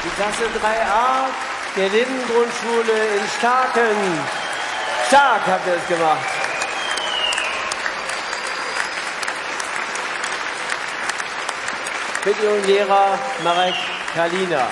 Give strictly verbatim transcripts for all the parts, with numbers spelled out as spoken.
Die Klasse drei a der Lindengrundschule in Starken. Stark habt ihr es gemacht. Mit ihrem Lehrer Marek Kalina.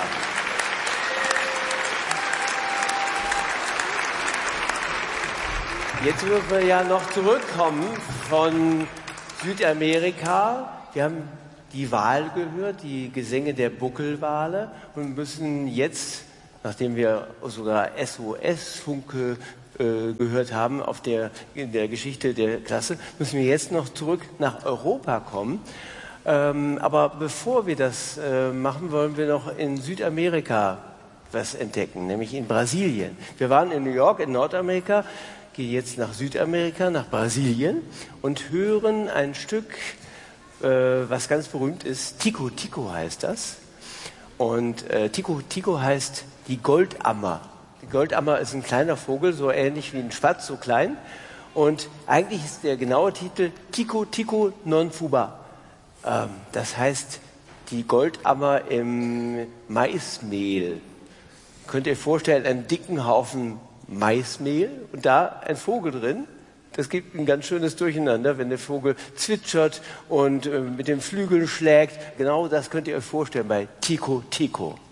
Jetzt würden wir ja noch zurückkommen von Südamerika. Wir haben die Wahl gehört, die Gesänge der Buckelwale und müssen jetzt, nachdem wir sogar S O S-Funke äh, gehört haben auf der, in der Geschichte der Klasse, müssen wir jetzt noch zurück nach Europa kommen. Ähm, aber bevor wir das äh, machen, wollen wir noch in Südamerika was entdecken, nämlich in Brasilien. Wir waren in New York in Nordamerika, gehen jetzt nach Südamerika, nach Brasilien und hören ein Stück, äh, was ganz berühmt ist. Tico Tico heißt das. Und äh, Tico Tico heißt die Goldammer. Die Goldammer ist ein kleiner Vogel, so ähnlich wie ein Spatz, so klein. Und eigentlich ist der genaue Titel Tico Tico non fuba. Ähm, das heißt die Goldammer im Maismehl. Könnt ihr euch vorstellen, einen dicken Haufen Maismehl und da ein Vogel drin. Das gibt ein ganz schönes Durcheinander, wenn der Vogel zwitschert und äh, mit den Flügeln schlägt. Genau das könnt ihr euch vorstellen bei Tico Tico.